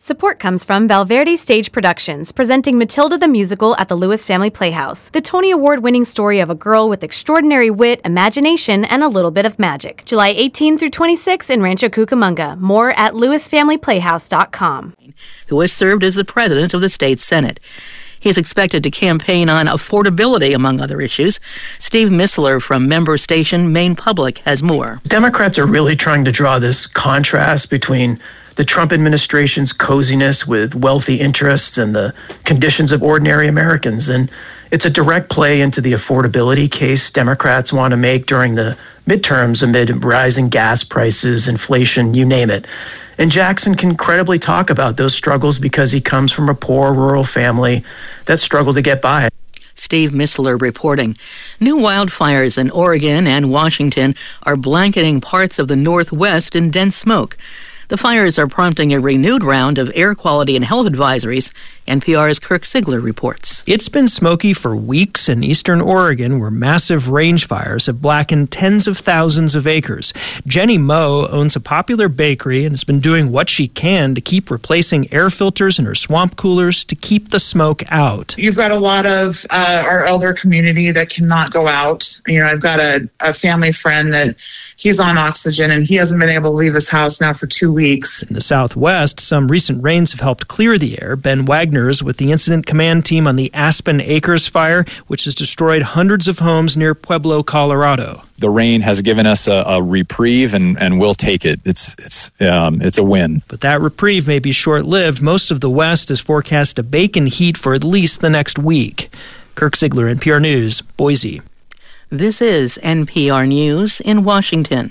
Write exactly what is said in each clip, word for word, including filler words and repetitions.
Support comes from Valverde Stage Productions, presenting Matilda the Musical at the Lewis Family Playhouse. The Tony Award-winning story of a girl with extraordinary wit, imagination, and a little bit of magic. July eighteenth through twenty-sixth in Rancho Cucamonga. More at lewis family playhouse dot com. Who has served as the president of the state Senate. He is expected to campaign on affordability, among other issues. Steve Missler from member station Maine Public has more. Democrats are really trying to draw this contrast between the Trump administration's coziness with wealthy interests and the conditions of ordinary Americans. And it's a direct play into the affordability case Democrats want to make during the midterms amid rising gas prices, inflation, you name it. And Jackson can credibly talk about those struggles because he comes from a poor rural family that struggled to get by. Steve Missler reporting. New wildfires in Oregon and Washington are blanketing parts of the Northwest in dense smoke. The fires are prompting a renewed round of air quality and health advisories. N P R's Kirk Sigler reports. It's been smoky for weeks in eastern Oregon, where massive range fires have blackened tens of thousands of acres. Jenny Moe owns a popular bakery and has been doing what she can to keep replacing air filters in her swamp coolers to keep the smoke out. You've got a lot of uh, our elder community that cannot go out. You know, I've got a, a family friend that he's on oxygen and he hasn't been able to leave his house now for two weeks. In the Southwest, some recent rains have helped clear the air. Ben Wagner's with the incident command team on the Aspen Acres fire, which has destroyed hundreds of homes near Pueblo, Colorado. The rain has given us a, a reprieve, and, and we'll take it. It's it's um, it's a win. But that reprieve may be short-lived. Most of the West is forecast to bake in heat for at least the next week. Kirk Sigler, N P R News, Boise. This is N P R News in Washington.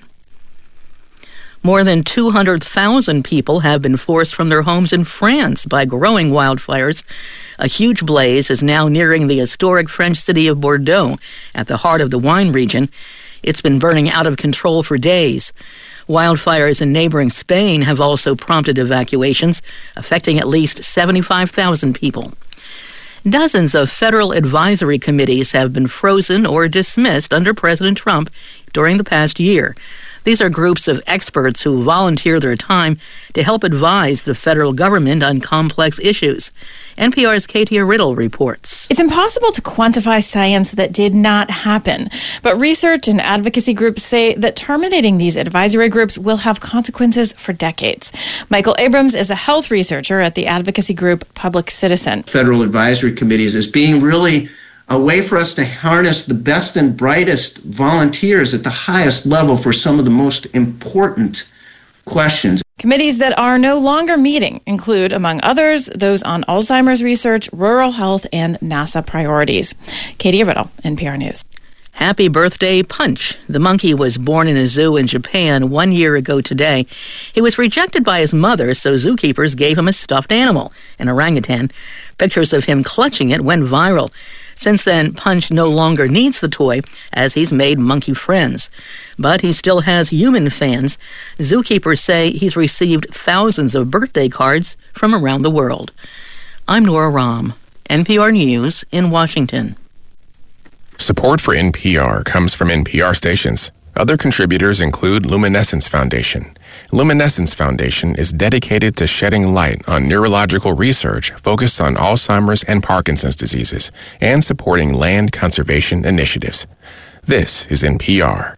More than two hundred thousand people have been forced from their homes in France by growing wildfires. A huge blaze is now nearing the historic French city of Bordeaux, at the heart of the wine region. It's been burning out of control for days. Wildfires in neighboring Spain have also prompted evacuations, affecting at least seventy-five thousand people. Dozens of federal advisory committees have been frozen or dismissed under President Trump during the past year. These are groups of experts who volunteer their time to help advise the federal government on complex issues. N P R's Katia Riddle reports. It's impossible to quantify science that did not happen, but research and advocacy groups say that terminating these advisory groups will have consequences for decades. Michael Abrams is a health researcher at the advocacy group Public Citizen. Federal advisory committees as being really a way for us to harness the best and brightest volunteers at the highest level for some of the most important questions. Committees that are no longer meeting include, among others, those on Alzheimer's research, rural health, and NASA priorities. Katie Riddle, N P R News. Happy birthday, Punch. The monkey was born in a zoo in Japan one year ago today. He was rejected by his mother, so zookeepers gave him a stuffed animal, an orangutan. Pictures of him clutching it went viral. Since then, Punch no longer needs the toy, as he's made monkey friends. But he still has human fans. Zookeepers say he's received thousands of birthday cards from around the world. I'm Nora Rahm, N P R News in Washington. Support for N P R comes from N P R stations. Other contributors include Luminescence Foundation. Luminescence Foundation is dedicated to shedding light on neurological research focused on Alzheimer's and Parkinson's diseases and supporting land conservation initiatives. This is N P R.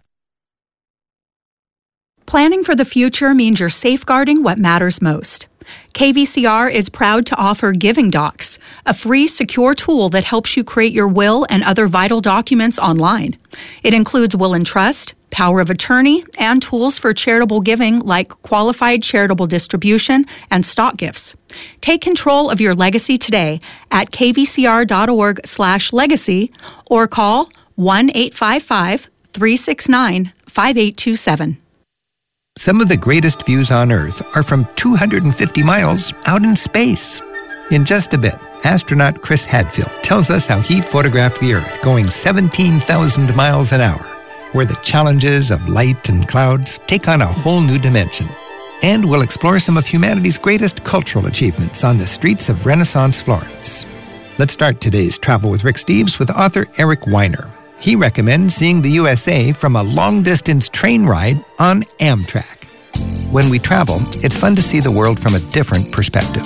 Planning for the future means you're safeguarding what matters most. K V C R is proud to offer Giving Docs, a free, secure tool that helps you create your will and other vital documents online. It includes will and trust, power of attorney, and tools for charitable giving like qualified charitable distribution and stock gifts. Take control of your legacy today at kvcr.org slash legacy or call one eight five five, three six nine, five eight two seven. Some of the greatest views on Earth are from two hundred fifty miles out in space. In just a bit, astronaut Chris Hadfield tells us how he photographed the Earth going seventeen thousand miles an hour, where the challenges of light and clouds take on a whole new dimension. And we'll explore some of humanity's greatest cultural achievements on the streets of Renaissance Florence. Let's start today's Travel with Rick Steves with author Eric Weiner. He recommends seeing the U S A from a long-distance train ride on Amtrak. When we travel, it's fun to see the world from a different perspective.